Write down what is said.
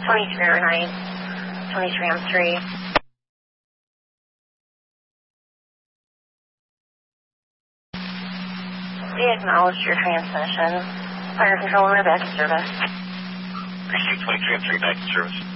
23 overnight, 23 on 3. We acknowledge your transmission. Fire control, we're back in service. Appreciate 23 on 3 back in service.